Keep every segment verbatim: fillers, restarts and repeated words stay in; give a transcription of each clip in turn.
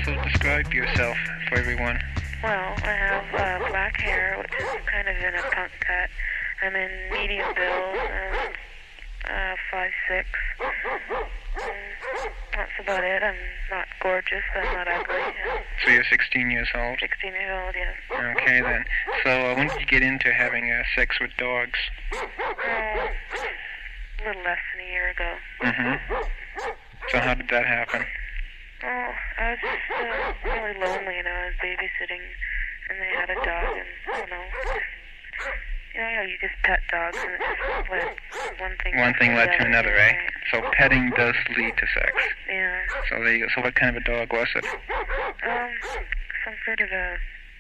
So describe yourself for everyone. Well, I have uh, black hair, which is kind of in a punk cut. I'm in medium build, um, uh, five six. Um, that's about it. I'm not gorgeous, but I'm not ugly. Yeah. So you're sixteen years old? sixteen years old, yes. Okay, then. So uh, when did you get into having uh, sex with dogs? Oh, a little less than a year ago. Mm-hmm. So how did that happen? Oh, I was just uh, really lonely, and I was babysitting, and they had a dog, and I don't know. You know, you just pet dogs, and it just led one thing. One thing led to another, eh? Right. So petting does lead to sex. Yeah. So there you go. So what kind of a dog was it? Um, some sort of a,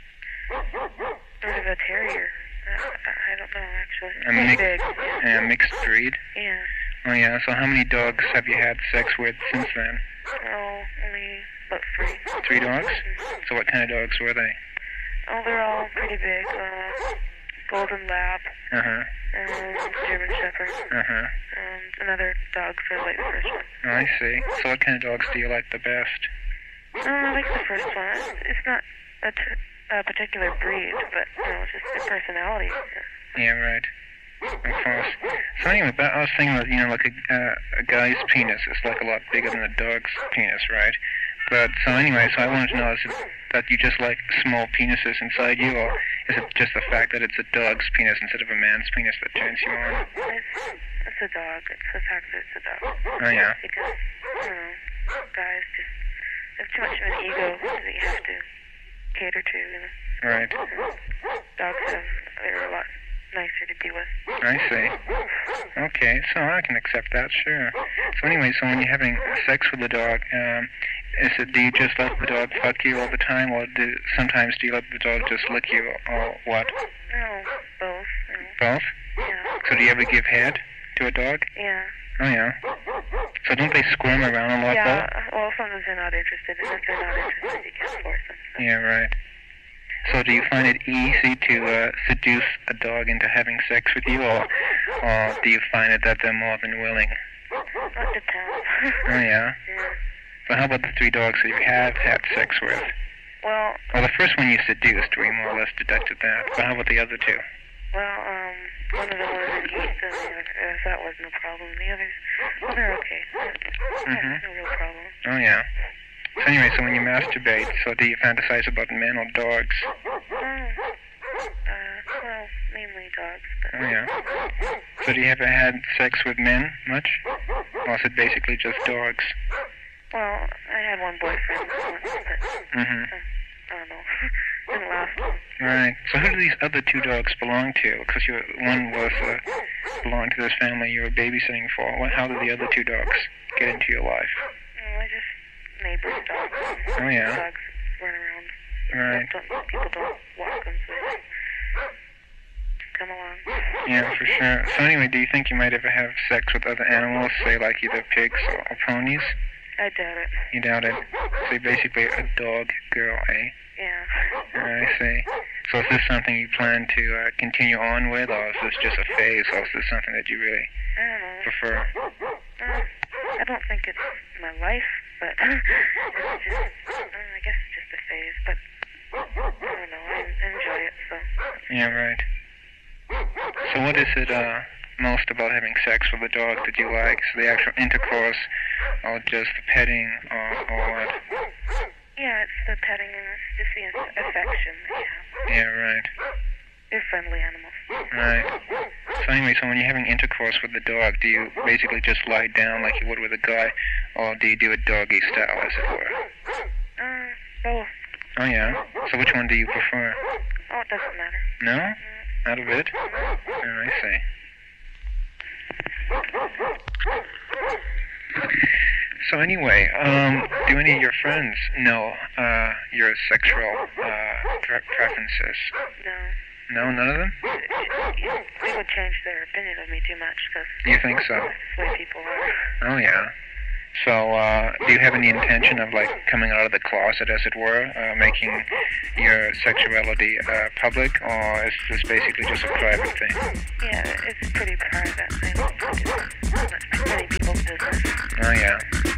sort of a terrier. Uh, I don't know, actually. A Pretty mix- big. Yeah. A mixed breed? Yeah. Oh yeah. So how many dogs have you had sex with since then? Oh, only about three. Three dogs? So what kind of dogs were they? Oh, they're all pretty big. Uh, Golden Lab, Uh-huh. and German Shepherd, Uh-huh. and another dog for like the first one. Oh, I see. So what kind of dogs do you like the best? Oh, I like the first one. It's, it's not a, t- a particular breed, but, you know, it's just their personality. Yeah, right. Of course. So anyway, but I was thinking that, you know, like a, uh, a guy's penis is like a lot bigger than a dog's penis, right? But, so anyway, so I wanted to know, is it that you just like small penises inside you, or is it just the fact that it's a dog's penis instead of a man's penis that turns you on? It's, it's a dog. It's the fact that it's a dog. Oh, yeah. Because, I don't know, guys just have too much of an ego that you have to cater to, you know. Right. Dogs have, they're a lot nicer to be with. I see. Okay, so I can accept that, sure. So anyway, so when you're having sex with the dog, um, is it, do you just let the dog fuck you all the time, or do, sometimes do you let the dog just lick you, or what? No, both. You know. Both? Yeah. So do you ever give head to a dog? Yeah. Oh, yeah. So don't they squirm around a lot, Yeah, though? well, sometimes they're not interested, and if they're not interested, you can't force them. So. Yeah, right. So do you find it easy to uh, seduce a dog into having sex with you, or, or do you find it that they're more than willing? That depends. Oh, yeah? Yeah. So how about the three dogs that you have had sex with? Well, Well, the first one you seduced, we more or less deducted that. But how about the other two? well, um, one of them was in heat, and the other, uh, that wasn't a problem. The others, well, they're okay. Mhm. No real problem. Oh, yeah. So anyway, so when you masturbate, so do you fantasize about men or dogs? Oh, uh, well, mainly dogs, but... Oh, yeah. So do you ever had sex with men much? Or is it basically just dogs? Well, I had one boyfriend once, but, Mm-hmm. uh, I don't know. Didn't last long. Right. So who do these other two dogs belong to? Because one was uh, belonged to this family you were babysitting for. What, how did the other two dogs get into your life? Well, I just neighbors' dogs. Oh, yeah. Dogs run around. Right. Don't, people don't walk them, so they come along. Yeah, for sure. So anyway, do you think you might ever have sex with other animals, say like either pigs or, or ponies? I doubt it. You doubt it? So you're basically a dog girl, eh? Yeah. I see. So is this something you plan to uh, continue on with, or is this just a phase, or is this something that you really I don't know. prefer? Uh, I don't think it's my life, but it's just, uh, I guess it's just a phase, but I don't know, I enjoy it, so. Yeah, right. So what is it uh, most about having sex with a dog that you like? So the actual intercourse, or just the petting, or, or what? Yeah, it's the petting and it's just the affection that you have. Yeah, right. They're friendly animals. Right. So anyway, so when you're having intercourse with the dog, do you basically just lie down like you would with a guy, or do you do it doggy style, as it were? Uh, both. Oh, yeah? So which one do you prefer? Oh, it doesn't matter. No? Not a bit? Oh, I see. So anyway, um, do any of your friends know uh, your sexual uh, pre- preferences? No. No, none of them? They would change their opinion of me too much, because You think so? that's the way people are. Oh, yeah. So, uh, do you have any intention of, like, coming out of the closet, as it were, uh, making your sexuality uh, public, or is this basically just a private thing? Yeah, it's pretty private. I don't do not many people's business. Oh, yeah.